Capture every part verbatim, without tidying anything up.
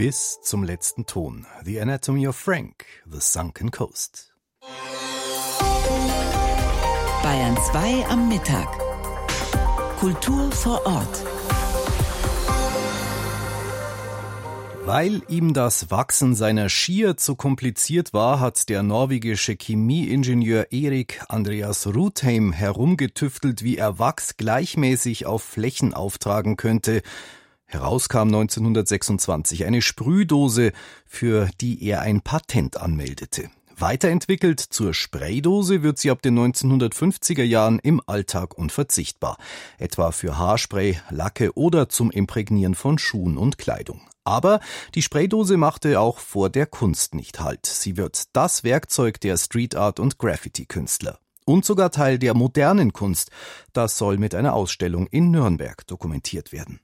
Bis zum letzten Ton. The Anatomy of Frank, The Sunken Coast. Bayern zwei am Mittag. Kultur vor Ort. Weil ihm das Wachsen seiner Skier zu kompliziert war, hat der norwegische Chemieingenieur Erik Andreas Rutheim herumgetüftelt, wie er Wachs gleichmäßig auf Flächen auftragen könnte. Heraus kam neunzehnhundertsechsundzwanzig eine Sprühdose, für die er ein Patent anmeldete. Weiterentwickelt zur Spraydose wird sie ab den neunzehnhundertfünfziger Jahren im Alltag unverzichtbar. Etwa für Haarspray, Lacke oder zum Imprägnieren von Schuhen und Kleidung. Aber die Spraydose machte auch vor der Kunst nicht Halt. Sie wird das Werkzeug der Street Art und Graffiti-Künstler. Und sogar Teil der modernen Kunst. Das soll mit einer Ausstellung in Nürnberg dokumentiert werden.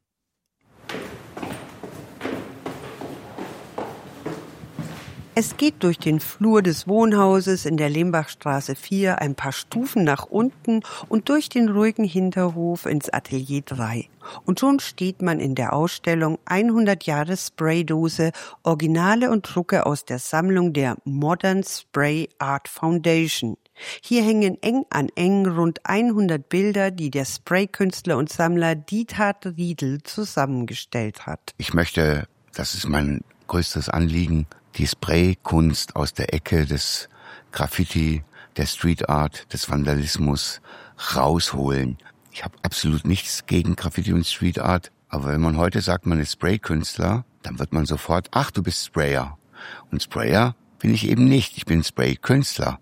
Es geht durch den Flur des Wohnhauses in der Lehmbachstraße vier ein paar Stufen nach unten und durch den ruhigen Hinterhof ins Atelier drei. Und schon steht man in der Ausstellung hundert Jahre Spraydose, Originale und Drucke aus der Sammlung der Modern Spray Art Foundation. Hier hängen eng an eng rund hundert Bilder, die der Spraykünstler und Sammler Diethard Riedl zusammengestellt hat. Ich möchte, das ist mein größtes Anliegen, die Spraykunst aus der Ecke des Graffiti, der Street Art, des Vandalismus rausholen. Ich habe absolut nichts gegen Graffiti und Street Art, aber wenn man heute sagt, man ist Spraykünstler, dann wird man sofort, ach, du bist Sprayer. Und Sprayer bin ich eben nicht, ich bin Spraykünstler.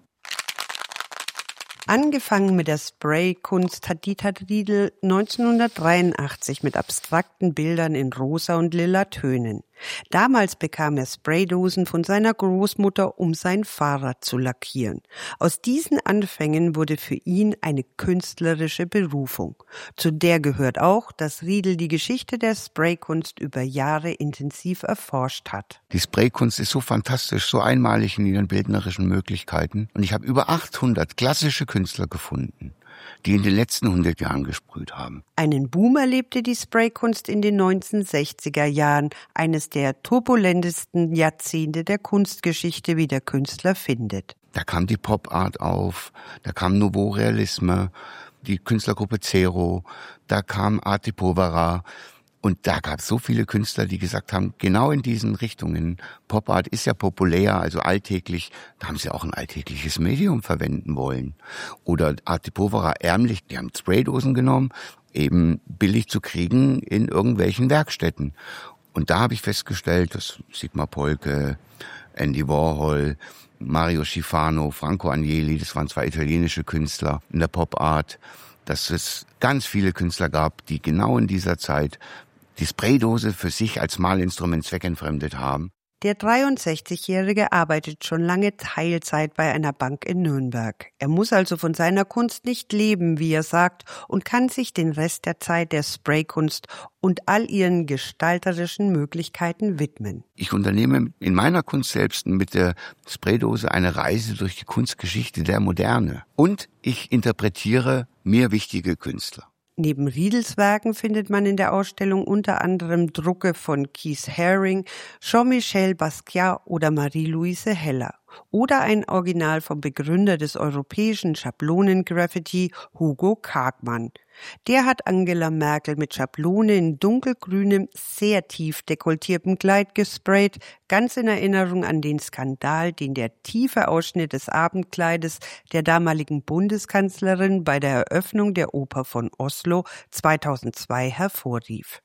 Angefangen mit der Spraykunst hat Diethard Riedl neunzehnhundertdreiundachtzig mit abstrakten Bildern in rosa und lila Tönen. Damals bekam er Spraydosen von seiner Großmutter, um sein Fahrrad zu lackieren. Aus diesen Anfängen wurde für ihn eine künstlerische Berufung. Zu der gehört auch, dass Riedl die Geschichte der Spraykunst über Jahre intensiv erforscht hat. Die Spraykunst ist so fantastisch, so einmalig in ihren bildnerischen Möglichkeiten. Und ich habe über achthundert klassische Künstler gefunden, die in den letzten hundert Jahren gesprüht haben. Einen Boom erlebte die Spraykunst in den neunzehnhundertsechziger Jahren, eines der turbulentesten Jahrzehnte der Kunstgeschichte, wie der Künstler findet. Da kam die Pop-Art auf, da kam Nouveau Realisme, die Künstlergruppe Zero, da kam Arte Povera. Und da gab es so viele Künstler, die gesagt haben, genau in diesen Richtungen, Pop-Art ist ja populär, also alltäglich, da haben sie auch ein alltägliches Medium verwenden wollen. Oder Arte Povera ärmlich, die haben Spraydosen genommen, eben billig zu kriegen in irgendwelchen Werkstätten. Und da habe ich festgestellt, dass Sigmar Polke, Andy Warhol, Mario Schifano, Franco Agnelli, das waren zwei italienische Künstler in der Pop-Art, dass es ganz viele Künstler gab, die genau in dieser Zeit die Spraydose für sich als Malinstrument zweckentfremdet haben. Der dreiundsechzigjährige arbeitet schon lange Teilzeit bei einer Bank in Nürnberg. Er muss also von seiner Kunst nicht leben, wie er sagt, und kann sich den Rest der Zeit der Spraykunst und all ihren gestalterischen Möglichkeiten widmen. Ich unternehme in meiner Kunst selbst mit der Spraydose eine Reise durch die Kunstgeschichte der Moderne. Und ich interpretiere mir wichtige Künstler. Neben Riedls Werken findet man in der Ausstellung unter anderem Drucke von Keith Haring, Jean-Michel Basquiat oder Marie-Louise Heller. Oder ein Original vom Begründer des europäischen Schablonengraffiti, Hugo Kargmann. Der hat Angela Merkel mit Schablone in dunkelgrünem, sehr tief dekolletiertem Kleid gesprayt, ganz in Erinnerung an den Skandal, den der tiefe Ausschnitt des Abendkleides der damaligen Bundeskanzlerin bei der Eröffnung der Oper von Oslo zweitausendzwei hervorrief.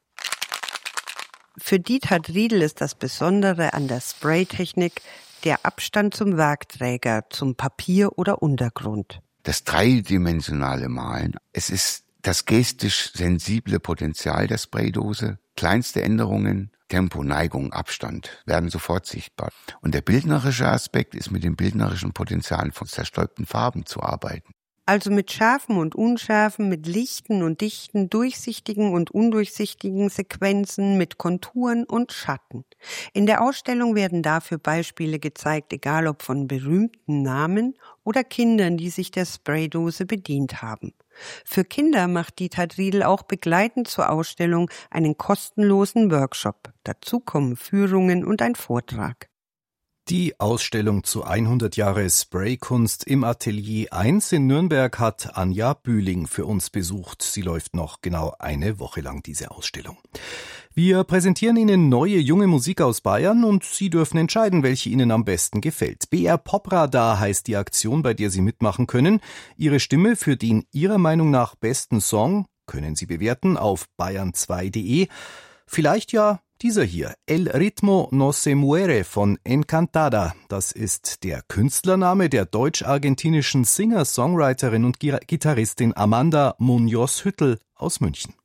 Für Diethard Riedl ist das Besondere an der Spraytechnik der Abstand zum Werkträger, zum Papier oder Untergrund. Das dreidimensionale Malen, es ist das gestisch sensible Potenzial der Spraydose. Kleinste Änderungen, Tempo, Neigung, Abstand werden sofort sichtbar. Und der bildnerische Aspekt ist mit dem bildnerischen Potenzial von zerstäubten Farben zu arbeiten. Also mit scharfen und unscharfen, mit lichten und dichten, durchsichtigen und undurchsichtigen Sequenzen, mit Konturen und Schatten. In der Ausstellung werden dafür Beispiele gezeigt, egal ob von berühmten Namen oder Kindern, die sich der Spraydose bedient haben. Für Kinder macht Dieter Driedl auch begleitend zur Ausstellung einen kostenlosen Workshop. Dazu kommen Führungen und ein Vortrag. Die Ausstellung zu hundert Jahre Spraykunst im Atelier eins in Nürnberg hat Anja Bühling für uns besucht. Sie läuft noch genau eine Woche lang, diese Ausstellung. Wir präsentieren Ihnen neue, junge Musik aus Bayern und Sie dürfen entscheiden, welche Ihnen am besten gefällt. B R Popradar heißt die Aktion, bei der Sie mitmachen können. Ihre Stimme für den Ihrer Meinung nach besten Song können Sie bewerten auf bayern zwei punkt de. Vielleicht ja dieser hier, El Ritmo No Se Muere von Encantada. Das ist der Künstlername der deutsch-argentinischen Singer-Songwriterin und Gitarristin Amanda Munoz Hüttel aus München.